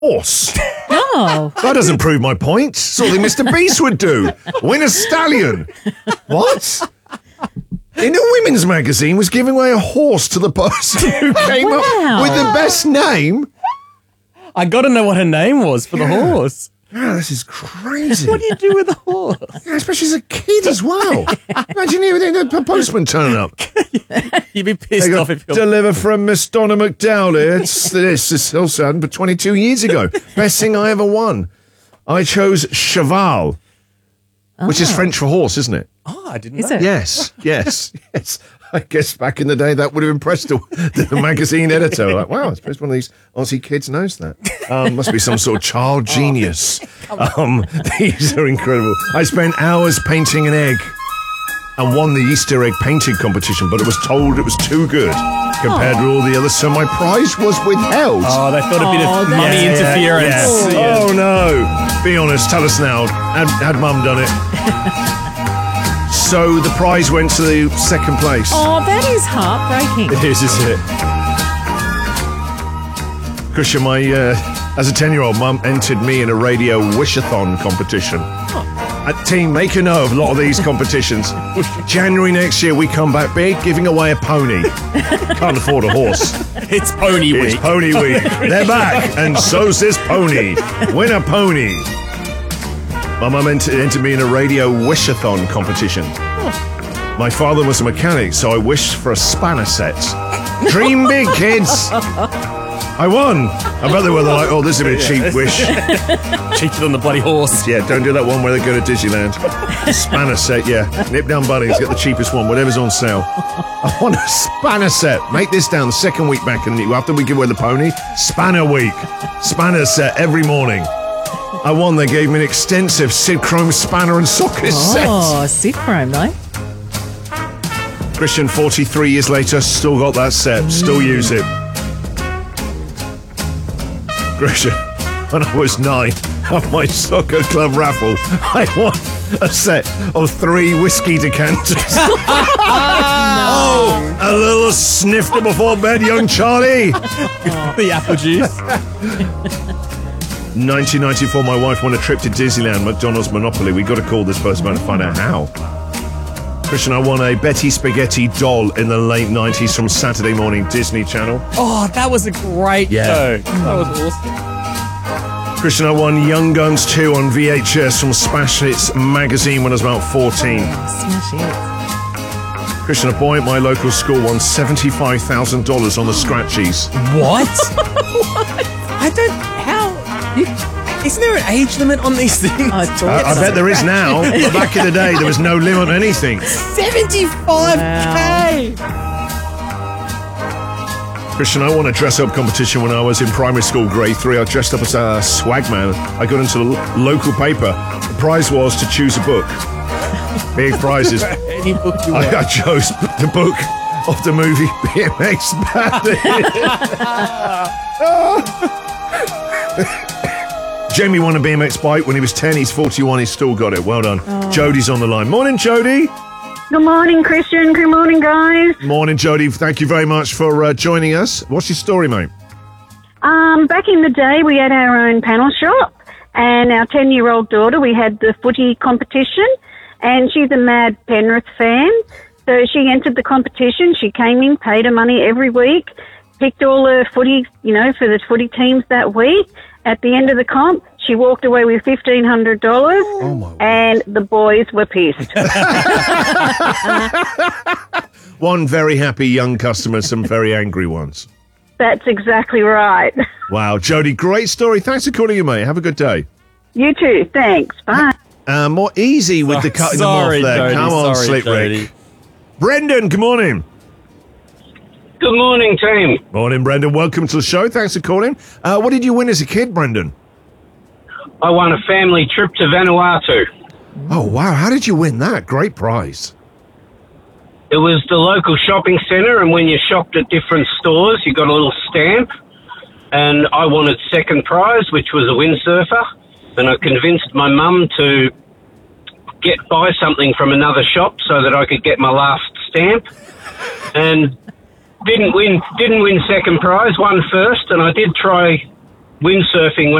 horse. Oh. That doesn't prove my point. Something Mr. Beast would do. Win a stallion. What? In a women's magazine was giving away a horse to the person who came up with the best name. I got to know what her name was for the horse. Yeah, this is crazy. What do you do with a horse? Yeah, especially as a kid as well. Imagine you the postman turning up. You'd be pissed off if you're... Deliver from Miss Donna McDowell here. This also happened, but 22 years ago. Best thing I ever won. I chose cheval, which is French for horse, isn't it? Oh, I didn't know. Is it? Yes. I guess back in the day that would have impressed the magazine editor. Like, wow, I suppose one of these Aussie kids knows that. Must be some sort of child genius. These are incredible. I spent hours painting an egg and won the Easter egg painting competition, but it was told it was too good compared to all the others, so my prize was withheld. Oh, they thought a bit of mummy interference. Yeah. Oh, no. Be honest, tell us now. Had Mum done it? So the prize went to the second place. Oh, that is heartbreaking. It is, isn't it? Christian, as a 10-year-old, Mum entered me in a radio wish-a-thon competition. Team, make a note of a lot of these competitions. January next year, we come back big, giving away a pony. Can't afford a horse. It's Pony Week. It's Pony Week. They're back, and so's this pony. Win a pony. My mum entered me in a radio wish-a-thon competition. My father was a mechanic, so I wished for a spanner set. Dream big, kids! I won! I bet they were like, oh, this is a bit cheap wish. Cheaper than the bloody horse. Yeah, don't do that one where they go to Disneyland. Spanner set, yeah. Nip down Bunnings, get the cheapest one, whatever's on sale. I want a spanner set. Make this down the second week back, and after we give away the pony, Spanner Week. Spanner set every morning. I won. They gave me an extensive Sid Chrome spanner and socket set. Oh, Sid Chrome, though. Christian, 43 years later, still got that set. Still use it. Christian, when I was 9, at my soccer club raffle, I won a set of 3 whiskey decanters. Oh, a little snifter before bed, young Charlie. The apple juice. 1994, my wife won a trip to Disneyland, McDonald's Monopoly. We got to call this person back to find out how. Christian, I won a Betty Spaghetti doll in the late 90s from Saturday Morning Disney Channel. Oh, that was a great show. That was awesome. Christian, I won Young Guns 2 on VHS from Smash Hits magazine when I was about 14. Smash it. Christian, a boy at my local school won $75,000 on the Scratchies. What? I don't... How... Isn't there an age limit on these things? I bet there is now. But back in the day, there was no limit on anything. 75K! Christian, I won a dress-up competition when I was in primary school, grade 3. I dressed up as a swagman. I got into the local paper. The prize was to choose a book. Big prizes. Any book you want. I chose the book of the movie BMX Bandit. Jamie won a BMX bike when he was 10. He's 41. He's still got it. Well done. Jodie's on the line. Morning, Jodie. Good morning, Christian. Good morning, guys. Morning, Jodie. Thank you very much for joining us. What's your story, mate? Back in the day, we had our own panel shop, and our 10-year-old daughter, we had the footy competition, and she's a mad Penrith fan. So she entered the competition. She came in, paid her money every week, picked all the footy, for the footy teams that week. At the end of the comp, she walked away with $1,500, and the boys were pissed. One very happy young customer, some very angry ones. That's exactly right. Wow, Jodie, great story. Thanks for calling in, mate. Have a good day. You too. Thanks. Bye. More easy with the cutting them off there. Jodie, Come on, Slick Rick. Brendan, good morning. Good morning, team. Morning, Brendan. Welcome to the show. Thanks for calling. What did you win as a kid, Brendan? I won a family trip to Vanuatu. Oh, wow. How did you win that? Great prize. It was the local shopping centre, and when you shopped at different stores, you got a little stamp. And I wanted second prize, which was a windsurfer. And I convinced my mum to buy something from another shop so that I could get my last stamp. And didn't win second prize, won first, and I did try windsurfing